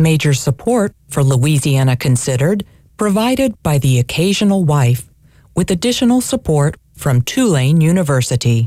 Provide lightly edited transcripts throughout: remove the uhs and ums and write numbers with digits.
Major support for Louisiana Considered provided by The Occasional Wife, with additional support from Tulane University.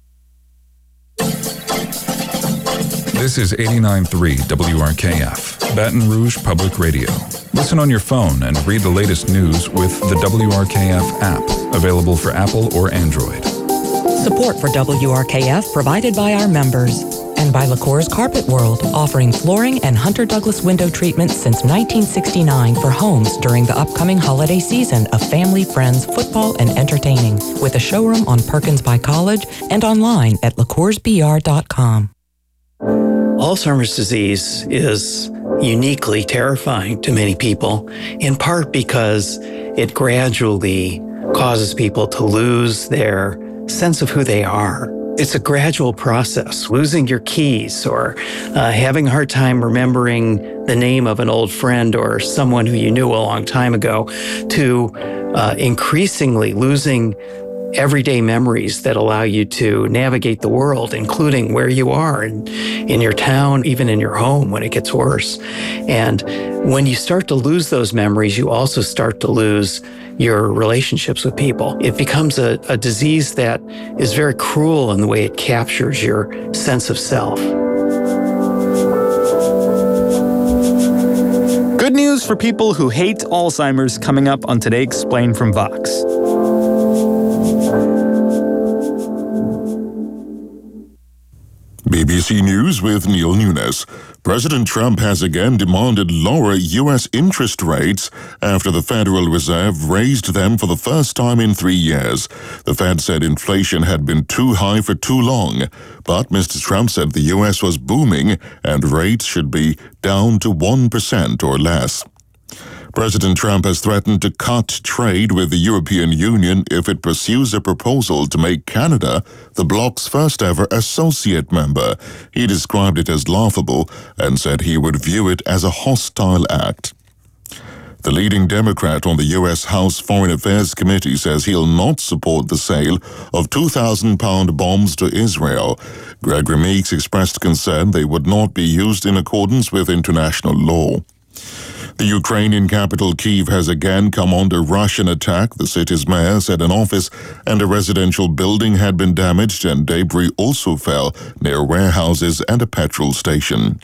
This is 89.3 WRKF, Baton Rouge Public Radio. Listen on your phone and read the latest news with the WRKF app, available for Apple or Android. Support for WRKF provided by our members and by LaCour's Carpet World, offering flooring and Hunter Douglas window treatments since 1969 for homes during the upcoming holiday season of family, friends, football, and entertaining, with a showroom on Perkins by College and online at lacoursbr.com. Alzheimer's disease is uniquely terrifying to many people, in part because it gradually causes people to lose their sense of who they are. It's a gradual process. Losing your keys or having a hard time remembering the name of an old friend or someone who you knew a long time ago, to increasingly losing everyday memories that allow you to navigate the world, including where you are in your town, even in your home when it gets worse. And when you start to lose those memories, you also start to lose your relationships with people. It becomes a disease that is very cruel in the way it captures your sense of self. Good news for people who hate Alzheimer's coming up on Today Explained from Vox. BBC News with Neil Nunes. President Trump has again demanded lower U.S. interest rates after the Federal Reserve raised them for the first time in 3 years. The Fed said inflation had been too high for too long, but Mr. Trump said the U.S. was booming and rates should be down to 1% or less. President Trump has threatened to cut trade with the European Union if it pursues a proposal to make Canada the bloc's first ever associate member. He described it as laughable and said he would view it as a hostile act. The leading Democrat on the U.S. House Foreign Affairs Committee says he'll not support the sale of 2,000-pound bombs to Israel. Gregory Meeks expressed concern they would not be used in accordance with international law. The Ukrainian capital Kyiv has again come under Russian attack. The city's mayor said an office and a residential building had been damaged and debris also fell near warehouses and a petrol station.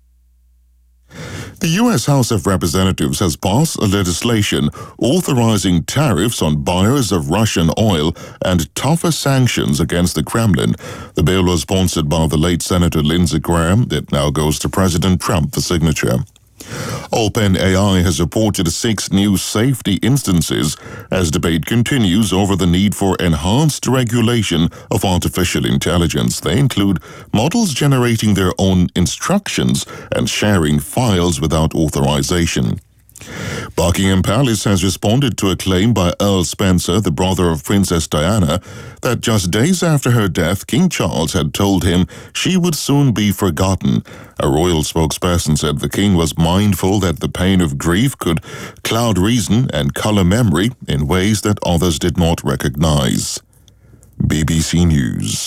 The U.S. House of Representatives has passed a legislation authorizing tariffs on buyers of Russian oil and tougher sanctions against the Kremlin. The bill was sponsored by the late Senator Lindsey Graham. It now goes to President Trump for signature. OpenAI has reported 6 new safety instances as debate continues over the need for enhanced regulation of artificial intelligence. They include models generating their own instructions and sharing files without authorization. Buckingham Palace has responded to a claim by Earl Spencer, the brother of Princess Diana, that just days after her death, King Charles had told him she would soon be forgotten. A royal spokesperson said the king was mindful that the pain of grief could cloud reason and color memory in ways that others did not recognize. BBC News.